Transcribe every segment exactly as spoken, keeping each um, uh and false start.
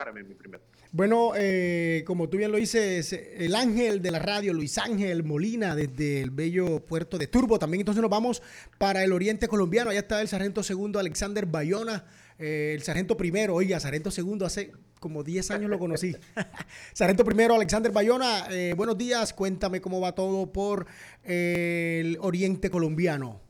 Párame mi primero. Bueno, eh, como tú bien lo dices, el ángel de la radio, Luis Ángel Molina, desde el bello puerto de Turbo. También entonces nos vamos para el oriente colombiano. Allá está el sargento segundo Alexander Bayona, eh, el sargento primero. Oiga, sargento segundo, hace como diez años lo conocí. Sargento primero Alexander Bayona, eh, buenos días. Cuéntame cómo va todo por eh, el oriente colombiano.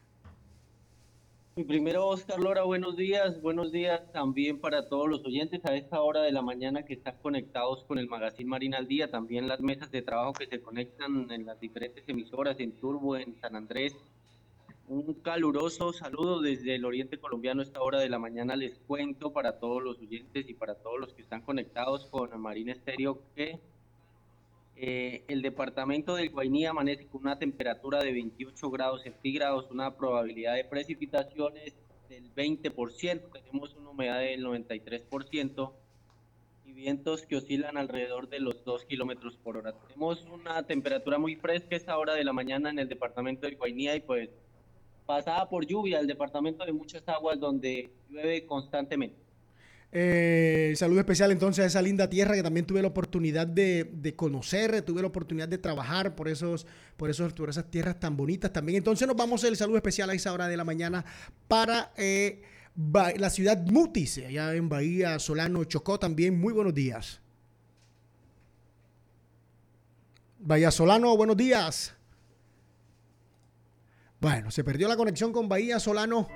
Y primero, Oscar Lora, buenos días. Buenos días también para todos los oyentes a esta hora de la mañana que están conectados con el Magazine Marina al Día. También las mesas de trabajo que se conectan en las diferentes emisoras, en Turbo, en San Andrés. Un caluroso saludo desde el oriente colombiano a esta hora de la mañana. Les cuento para todos los oyentes y para todos los que están conectados con Marina Estéreo que Eh, el departamento del Guainí amanece con una temperatura de veintiocho grados centígrados, una probabilidad de precipitaciones del veinte por ciento, tenemos una humedad del noventa y tres por ciento y vientos que oscilan alrededor de los dos kilómetros por hora. Tenemos una temperatura muy fresca a esta hora de la mañana en el departamento del Guainí y pues pasada por lluvia, el departamento de muchas aguas donde llueve constantemente. Eh, saludo especial entonces a esa linda tierra que también tuve la oportunidad de, de conocer, tuve la oportunidad de trabajar por esos, por esos, por esas tierras tan bonitas también. Entonces nos vamos el saludo especial a esa hora de la mañana para eh, la ciudad Mutis, allá en Bahía Solano, Chocó también. Muy buenos días. Bahía Solano, buenos días. Bueno, se perdió la conexión con Bahía Solano.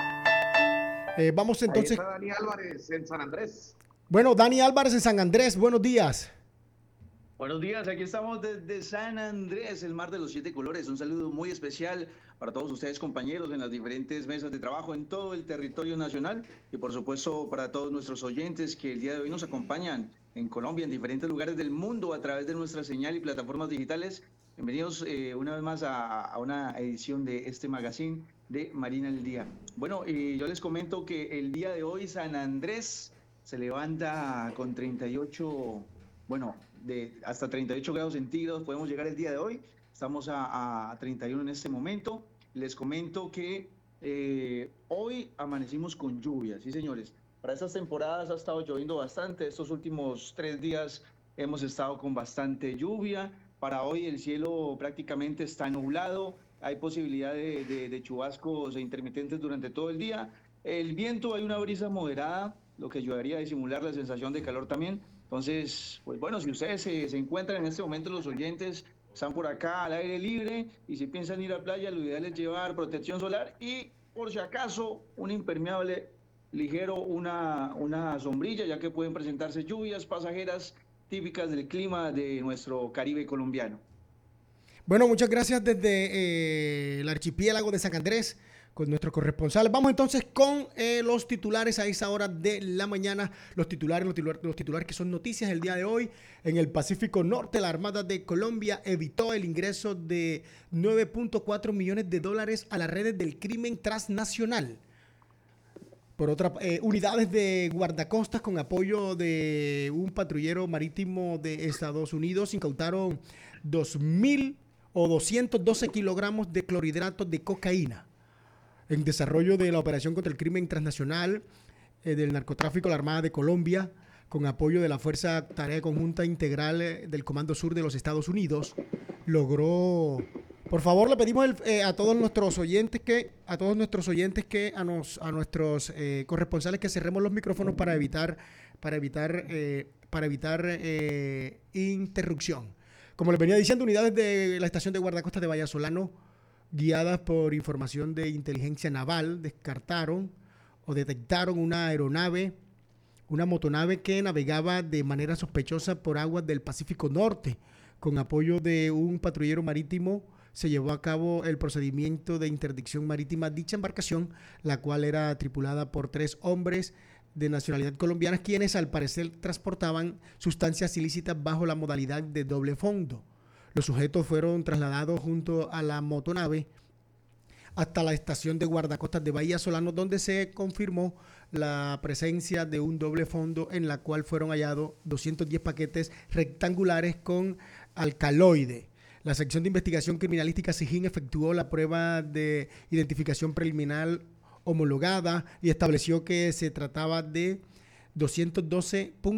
Eh, vamos entonces. Ahí está Dani Álvarez en San Andrés. Bueno, Dani Álvarez en San Andrés, buenos días. Buenos días, aquí estamos desde San Andrés, el mar de los siete colores. Un saludo muy especial para todos ustedes, compañeros, en las diferentes mesas de trabajo en todo el territorio nacional y por supuesto para todos nuestros oyentes que el día de hoy nos acompañan en Colombia, en diferentes lugares del mundo a través de nuestra señal y plataformas digitales. Bienvenidos eh, una vez más a, a una edición de este magazine de Marina al Día. Bueno, eh, yo les comento que el día de hoy San Andrés se levanta con treinta y ocho, bueno, de hasta treinta y ocho grados centígrados podemos llegar el día de hoy. Estamos a, a treinta y uno en este momento. Les comento que eh, hoy amanecimos con lluvia, sí señores. Para estas temporadas ha estado lloviendo bastante. Estos últimos tres días hemos estado con bastante lluvia. Para hoy el cielo prácticamente está nublado. Hay posibilidad de, de, de chubascos intermitentes durante todo el día. El viento, hay una brisa moderada, lo que ayudaría a disimular la sensación de calor también. Entonces, pues bueno, si ustedes se, se encuentran en este momento, los oyentes están por acá al aire libre y si piensan ir a playa, lo ideal es llevar protección solar y, por si acaso, un impermeable ligero, una, una sombrilla, ya que pueden presentarse lluvias pasajeras típicas del clima de nuestro Caribe colombiano. Bueno, muchas gracias desde eh, el archipiélago de San Andrés con nuestros corresponsales. Vamos entonces con eh, los titulares a esa hora de la mañana. Los titulares, los titulares, los titulares que son noticias el día de hoy. En el Pacífico Norte, la Armada de Colombia evitó el ingreso de nueve punto cuatro millones de dólares a las redes del crimen transnacional. Por otra, eh, unidades de guardacostas con apoyo de un patrullero marítimo de Estados Unidos incautaron dos mil o doscientos doce kilogramos de clorhidratos de cocaína. En desarrollo de la operación contra el crimen transnacional eh, del narcotráfico, la Armada de Colombia, con apoyo de la Fuerza Tarea Conjunta Integral eh, del Comando Sur de los Estados Unidos, logró. Por favor, le pedimos el, eh, a todos nuestros oyentes que, a todos nuestros oyentes que, a, nos, a nuestros eh, corresponsales que cerremos los micrófonos para evitar, para evitar, eh, para evitar eh, interrupción. Como les venía diciendo, unidades de la estación de guardacostas de Bahía Solano, guiadas por información de inteligencia naval, descartaron o detectaron una aeronave, una motonave que navegaba de manera sospechosa por aguas del Pacífico Norte. Con apoyo de un patrullero marítimo, se llevó a cabo el procedimiento de interdicción marítima a dicha embarcación, la cual era tripulada por tres hombres de nacionalidad colombiana, quienes al parecer transportaban sustancias ilícitas bajo la modalidad de doble fondo. Los sujetos fueron trasladados junto a la motonave hasta la estación de guardacostas de Bahía Solano, donde se confirmó la presencia de un doble fondo en la cual fueron hallados doscientos diez paquetes rectangulares con alcaloide. La sección de investigación criminalística SIGIN efectuó la prueba de identificación preliminar homologada y estableció que se trataba de doscientos doce punto